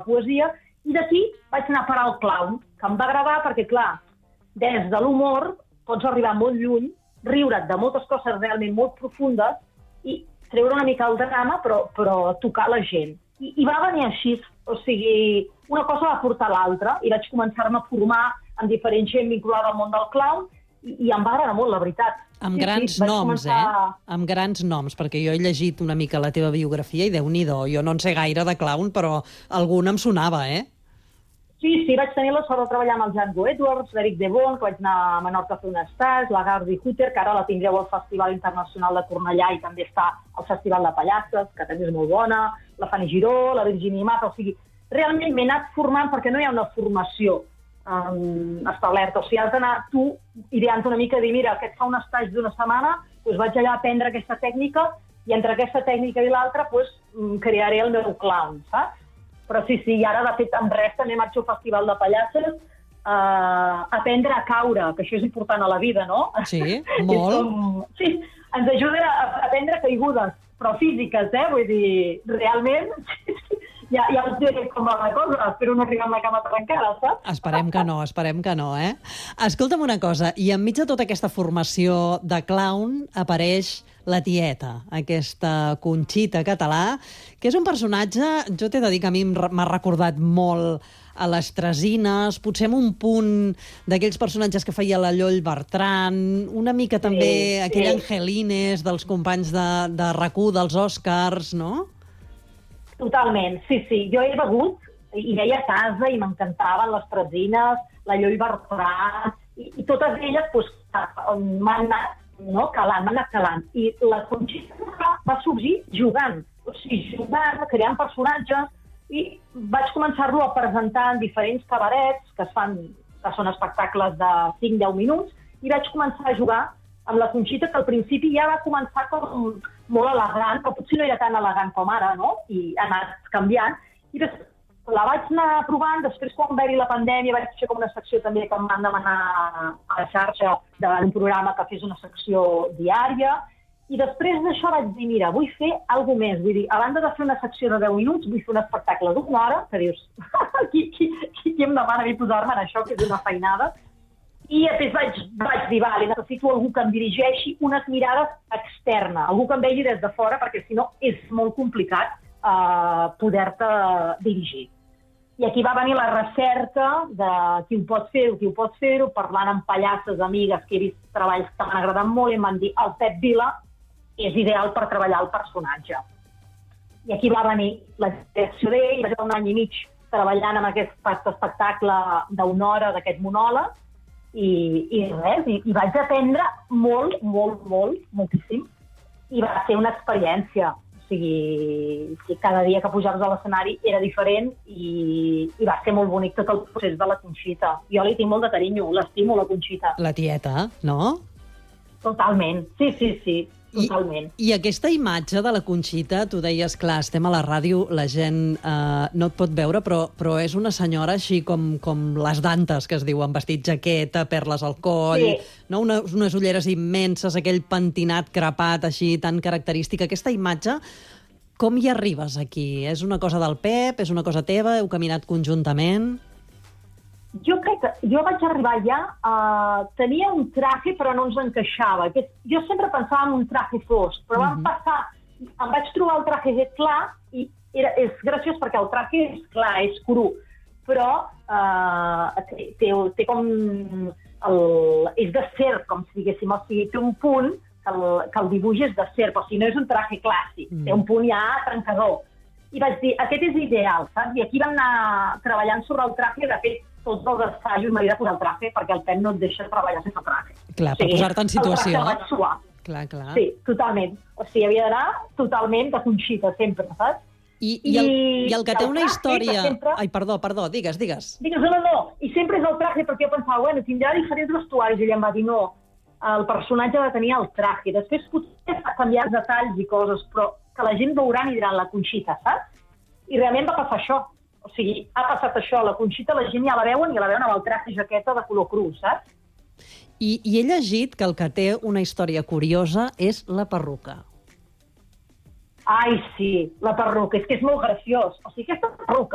poesia, i d'aquí vaig anar a parar al clown, que em va agradar perquè, clar, des de l'humor pots arribar molt lluny, riure't de moltes coses realment molt profundes i treure una mica el drama, però tocar la gent. I va venir així, o sigui, una cosa va portar l'altra, i vaig començar-me a formar amb diferent gent vinculada al món del clown, i em va agradar molt, la veritat. Amb grans noms, Amb grans noms, perquè jo he llegit una mica la teva biografia i Déu-n'hi-do, jo no en sé gaire de clown, però algun em sonava, Sí, vaig tenir la sort de treballar amb el Django Edwards, l'Eric de Bon, que vaig anar a Menorca a fer un estat, la Gardi Hutter, que ara la tindreu al Festival Internacional de Cornellà i també està al Festival de Pallasses, que també és molt bona, la Fanny Giró, la Virginia Mata, o sigui, realment m'he anat formant perquè no hi ha una formació establerta, o sigui, has d'anar tu ideant una mica, dir, mira, aquest fa un estatge d'una setmana, doncs vaig allà a aprendre aquesta tècnica i entre aquesta tècnica i l'altra crearé el meu clown, saps? Però sí, i ara, de fet, en res, també marxo al Festival de Pallasses a aprendre a caure, que això és important a la vida, no? Sí, molt. Sí, ens ajuda a aprendre caigudes, però físiques, Vull dir, realment, ja us diré com va la cosa, espero no arribar amb la cama trencada, saps? Esperem que no, Escolta'm una cosa, i enmig de tota aquesta formació de clown apareix la tieta, aquesta Conxita Català, que és un personatge, jo t'he de dir que a mi m'ha recordat molt a les Tresines, potser amb un punt d'aquells personatges que feia la Lloll Bertran, una mica també aquell Angelines dels companys de RAC1, dels Oscars, no? Totalment, sí. Jo he begut i veia a casa i m'encantaven les Tresines, la Lloll Bertran, i totes elles m'han anat calant. I la Conxita va sorgir jugant, jugant, creant personatges, i vaig començar-lo a presentar en diferents cabarets, que són espectacles de 5-10 minuts, i vaig començar a jugar amb la Conxita, que al principi ja va començar com molt elegant, però potser no era tan elegant com ara, no? I ha anat canviant. I després la vaig anar provant, després quan va haver-hi la pandèmia vaig fer com una secció també que em van demanar a la xarxa d'un programa que fes una secció diària, i després d'això vaig dir, mira, vull fer alguna més, vull dir, a banda de fer una secció de 10 minuts, vull fer un espectacle d'una hora, que dius, qui em demana a mi posar-me en això, que és una feinada, i després vaig dir, vale, necessito algú que em dirigeixi unes mirades externes, algú que em vegi des de fora, perquè si no és molt complicat poder-te dirigir. I aquí va venir la recerca de qui ho pot fer-ho, parlant amb pallasses, amigues, que he vist treballs que m'han agradat molt, i em van dir, el Pep Vila és ideal per treballar el personatge. I aquí va venir la direcció d'ell, i vaig estar 1 any i mig treballant amb aquest espectacle d'una hora, d'aquest monòleg, i res, i vaig aprendre moltíssim, i va ser una experiència. O sigui, cada dia que pujaves a l'escenari era diferent i va ser molt bonic tot el procés de la Conxita. Jo li tinc molt de carinyo, l'estimo, la Conxita. La tieta, no? Totalment, sí, totalment. I aquesta imatge de la Conxita, tu deies, clar, estem a la ràdio, la gent no et pot veure, però és una senyora així com les Dantes, que es diuen, vestit jaqueta, perles al coll, no? Unes ulleres immenses, aquell pentinat crepat així tan característic. Aquesta imatge, com hi arribes aquí? És una cosa del Pep? És una cosa teva? Heu caminat conjuntament? Jo crec que jo vaig arribar ja tenia un traje però no ens encaixava. Jo sempre pensava en un traje fosc, però em vaig trobar el traje clar i és graciós perquè el traje és clar, és cru, però té com... és de serp, com si diguéssim, o sigui, té un punt que el dibuix és de serp, o sigui, no és un traje clàssic, té un punt ja trencador. I vaig dir, aquest és ideal, saps? I aquí vam anar treballant sobre el traje, de fet, tots els assajos m'havia de posar el traje perquè el Pep no et deixa treballar sense traje. Clar, per posar-te en situació. El traje el vaig suar. Clar. Sí, totalment. O sigui, havia d'anar totalment de Conxita, sempre, saps? I el que té una història... Sempre... Ai, perdó, digues. Digues, no. I sempre és el traje, perquè jo pensava, bueno, tindrà diferents vestuaris, i ella em va dir, no, el personatge ha de tenir el traje. Després potser ha canviat detalls i coses, però que la gent veuran i diran la Conxita, saps? I realment va passar això. O sigui, ha passat això, la Conxita, la gent ja la veuen amb el traje i jaqueta de color cru, saps? I he llegit que el que té una història curiosa és la perruca. Ai, sí, la perruca, és que és molt graciós. O sigui, aquesta perruca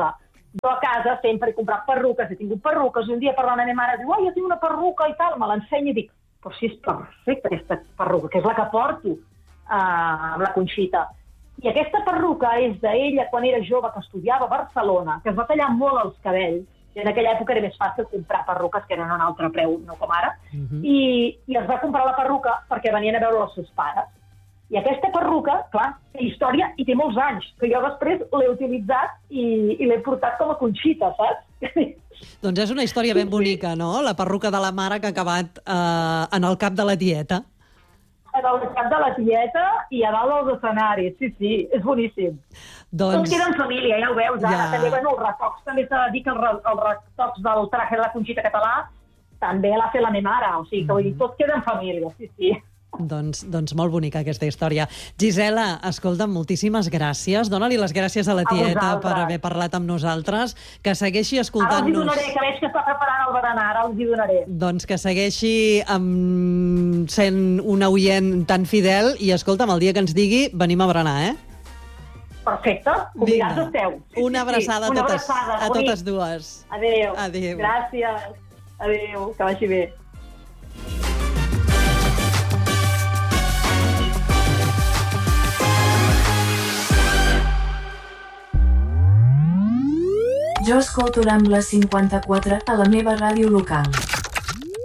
Jo a casa sempre he comprat perruques, he tingut perruques, i un dia parlant amb la meva mare, diu, jo tinc una perruca i tal, me l'ensenya i dic, però si és perfecta aquesta perruca, que és la que porto amb la Conxita. I aquesta perruca és d'ella quan era jove, que estudiava a Barcelona, que es va tallar molt els cabells, i en aquella època era més fàcil comprar perruques que eren a un altre preu, no com ara, i es va comprar la perruca perquè venien a veure els seus pares. I aquesta perruca, clar, té història i té molts anys, que jo després l'he utilitzat i l'he portat com a Conxita, saps? Doncs és una història ben bonica, no? La perruca de la mare que ha acabat en el cap de la tieta. En el cap de la tieta i a dalt dels escenaris, sí, és boníssim. Tot queda en família, ja ho veus, ara. També, bueno, els retocs, també s'ha de dir que els retocs del traje de la Conxita català també l'ha fet la meva mare, o sigui, que vull dir, tot queda en família, sí. Doncs molt bonica aquesta història. Gisela, escolta, moltíssimes gràcies. Dóna-li les gràcies a la tieta per haver parlat amb nosaltres. Que segueixi escoltant-nos. Ara els hi donaré, que veig que està preparant el berenar, ara els hi donaré. Doncs que segueixi sent una oient tan fidel i, escolta'm, el dia que ens digui, venim a berenar, Perfecte, convidats esteu. Una abraçada a totes dues. Adéu. Adéu. Gràcies. Adéu, que vagi bé. Jo escolto Rambla 54 a la meva ràdio local.